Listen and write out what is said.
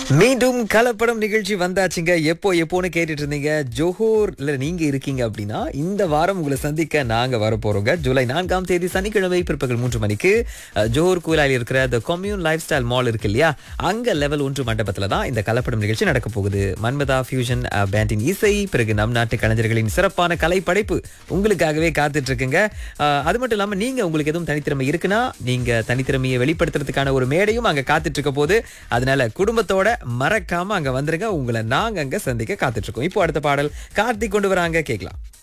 மீண்டும் கலப்படம் நிகழ்ச்சி வந்தாச்சுங்க. எப்போன்னு கேட்டுட்டு இருந்தீங்க. ஜோஹூர்ல நீங்க இருக்கீங்க அப்படின்னா இந்த வாரம் உங்களை சந்திக்க நாங்க வரப்போறோங்க. ஜூலை 4ஆம் தேதி சனிக்கிழமை பிற்பகல் 3 மணிக்கு ஜோஹூர் கோயிலில் இருக்கிற த கம்யூன் லைஃப் ஸ்டைல் மால் இருக்கு இல்லையா, அங்க லெவல் 1 மண்டபத்துல தான் இந்த கலப்படம் நிகழ்ச்சி நடக்க போகுது. மன்மதா ஃபியூஷன் பேண்டின் இசை, பிறகு நம் நாட்டு கலைஞர்களின் சிறப்பான கலை படைப்பு உங்களுக்காகவே காத்துட்டு இருக்குங்க. அது மட்டும் இல்லாம நீங்க உங்களுக்கு எதுவும் தனித்திறமை இருக்குன்னா நீங்க தனித்திறமையை வெளிப்படுத்துறதுக்கான ஒரு மேடையும் அங்க காத்துட்டு இருக்க போது. அதனால குடும்பத்தோட மறக்காம அங்க வந்துருங்க. உங்களை நாங்க அங்க சந்திக்க காத்துட்டு இருக்கோம். இப்போ அடுத்த பாடல் கார்த்திக் கொண்டு வராங்க, கேட்கலாம்.